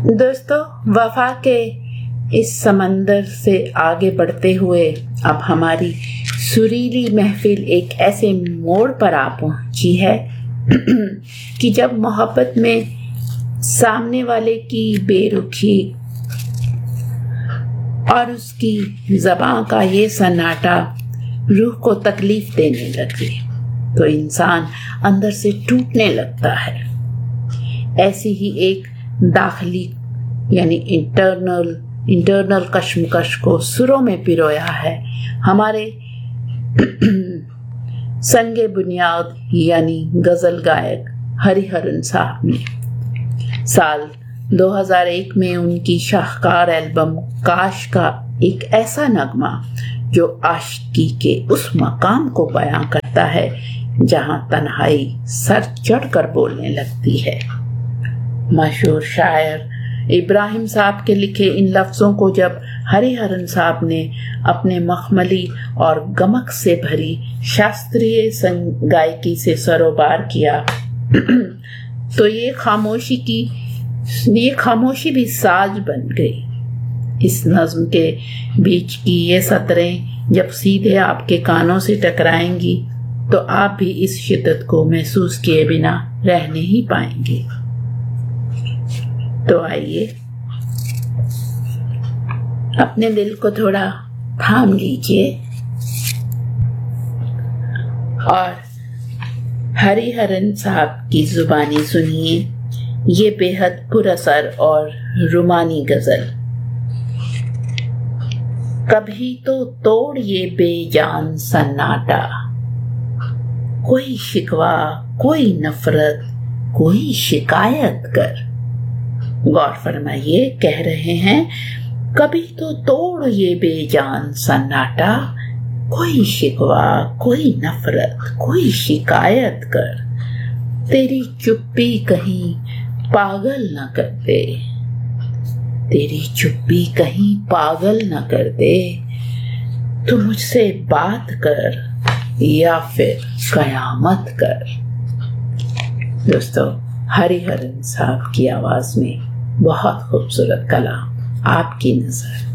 دوستو، وفا کے اس سمندر سے آگے بڑھتے ہوئے اب ہماری سریلی محفل ایک ایسے موڑ پر آ پہنچی ہے کہ جب محبت میں سامنے والے کی بے رخی اور اس کی زبان کا یہ سناٹا روح کو تکلیف دینے لگے تو انسان اندر سے ٹوٹنے لگتا ہے۔ ایسی ہی ایک داخلی یعنی انٹرنل کشمکش کو سروں میں پرویا ہے ہمارے سنگ بنیاد یعنی غزل گائک ہری ہرن صاحب نے۔ سال 2001 میں ان کی شاہکار البم کاش کا ایک ایسا نغمہ جو عاشقی کے اس مقام کو بیان کرتا ہے جہاں تنہائی سر چڑھ کر بولنے لگتی ہے۔ مشہور شاعر ابراہیم صاحب کے لکھے ان لفظوں کو جب ہری ہرن صاحب نے اپنے مخملی اور گمک سے بھری شاستریہ سنگ گائکی سے سروبار کیا تو یہ خاموشی بھی ساز بن گئی۔ اس نظم کے بیچ کی یہ سطریں جب سیدھے آپ کے کانوں سے ٹکرائیں گی تو آپ بھی اس شدت کو محسوس کیے بنا رہ نہیں پائیں گے۔ تو آئیے اپنے دل کو تھوڑا تھام لیجیے اور ہری ہرن صاحب کی زبانی سنیے یہ بے حد پر اثر اور رومانی غزل۔ کبھی تو توڑ یہ بے جان سناٹا، کوئی شکوہ کوئی نفرت کوئی شکایت کر۔ غور فرمائیے، کہہ رہے ہیں کبھی تو توڑ یہ بے جان سناٹا، کوئی شکوہ کوئی نفرت کوئی شکایت کر۔ تیری چپی کہیں پاگل نہ کر دے، تیری چپی کہیں پاگل نہ کر دے، تو مجھ سے بات کر یا پھر قیامت کر۔ دوستو، ہری ہرن صاحب کی آواز میں بہت خوبصورت کلام آپ کی نظر۔